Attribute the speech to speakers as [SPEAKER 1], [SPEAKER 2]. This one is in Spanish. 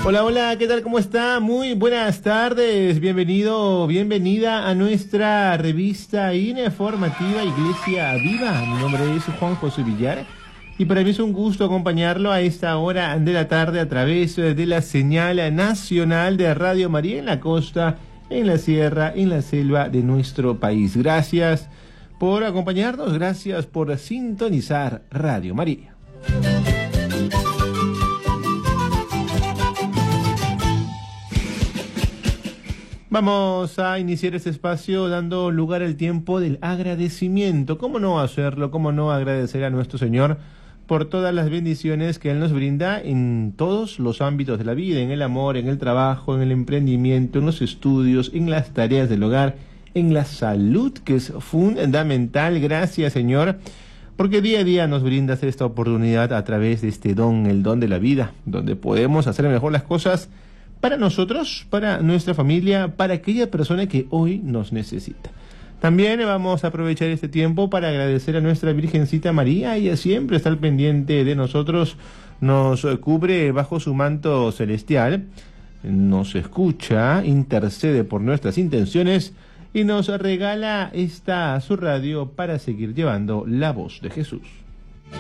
[SPEAKER 1] Hola, hola, ¿qué tal? ¿Cómo está? Muy buenas tardes, bienvenido, bienvenida a nuestra revista informativa Iglesia Viva. Mi nombre es Juan José Villar y para mí es un gusto acompañarlo a esta hora de la tarde a través de la señal nacional de Radio María en la costa, en la sierra, en la selva de nuestro país. Gracias por acompañarnos, gracias por sintonizar Radio María. Vamos a iniciar este espacio dando lugar al tiempo del agradecimiento. ¿Cómo no hacerlo? ¿Cómo no agradecer a nuestro Señor por todas las bendiciones que Él nos brinda en todos los ámbitos de la vida, en el amor, en el trabajo, en el emprendimiento, en los estudios, en las tareas del hogar, en la salud, que es fundamental? Gracias, Señor, porque día a día nos brindas esta oportunidad a través de este don, el don de la vida, donde podemos hacer mejor las cosas para nosotros, para nuestra familia, para aquella persona que hoy nos necesita. También vamos a aprovechar este tiempo para agradecer a nuestra Virgencita María. Ella siempre está al pendiente de nosotros, nos cubre bajo su manto celestial, nos escucha, intercede por nuestras intenciones y nos regala su radio para seguir llevando la voz de Jesús.